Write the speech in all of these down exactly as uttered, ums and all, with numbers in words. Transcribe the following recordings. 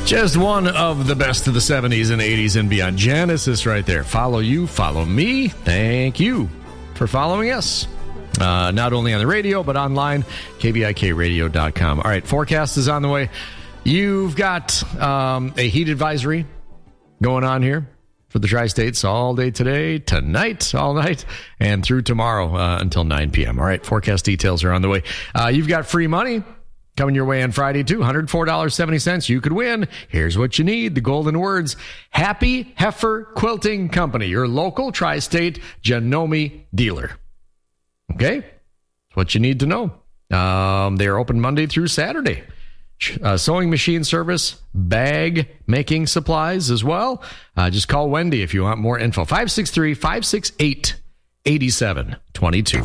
Just one of the best of the seventies and eighties and beyond. Genesis right there. Follow you, follow me. Thank you for following us. Uh, not only on the radio, but online, K B I K radio dot com. All right, forecast is on the way. You've got um, a heat advisory going on here for the Tri-States all day today, tonight, all night, and through tomorrow uh, until nine p.m. All right, forecast details are on the way. Uh, you've got free money coming your way on Friday, too. one hundred four dollars and seventy cents. You could win. Here's what you need. The golden words. Happy Heifer Quilting Company, your local tri-state Janome dealer. Okay? That's what you need to know. Um, they are open Monday through Saturday. Uh, sewing machine service, bag making supplies as well. Uh, just call Wendy if you want more info. five six three, five six eight, eight seven two two.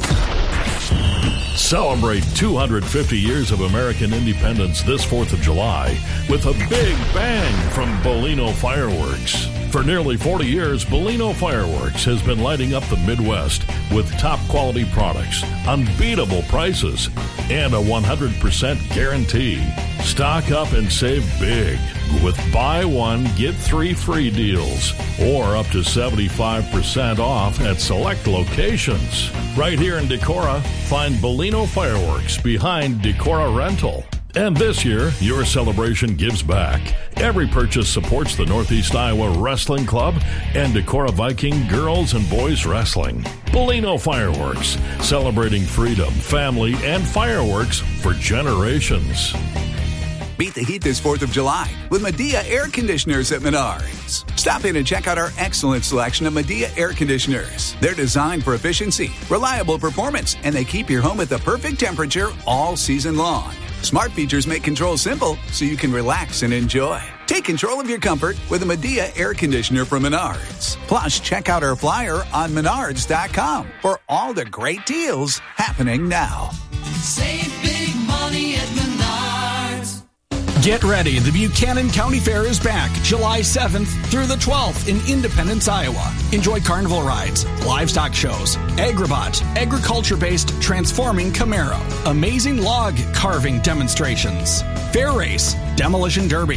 Celebrate two hundred fifty years of American independence this fourth of July with a big bang from Bolino Fireworks. For nearly forty years, Bolino Fireworks has been lighting up the Midwest with top quality products, unbeatable prices, and a one hundred percent guarantee. Stock up and save big with buy one, get three free deals or up to seventy-five percent off at select locations. Right here in Decorah, find Bolino Fireworks behind Decorah Rental. And this year, your celebration gives back. Every purchase supports the Northeast Iowa Wrestling Club and Decorah Viking Girls and Boys Wrestling. Bolino Fireworks, celebrating freedom, family, and fireworks for generations. Beat the heat this fourth of July with Medea Air Conditioners at Menards. Stop in and check out our excellent selection of Medea Air Conditioners. They're designed for efficiency, reliable performance, and they keep your home at the perfect temperature all season long. Smart features make control simple so you can relax and enjoy. Take control of your comfort with a Medea Air Conditioner from Menards. Plus, check out our flyer on menards dot com for all the great deals happening now. Save big money at Menards. Get ready. The Buchanan County Fair is back July seventh through the twelfth in Independence, Iowa. Enjoy carnival rides, livestock shows, Agribot, agriculture-based transforming Camaro, amazing log carving demonstrations, fair race, demolition derby,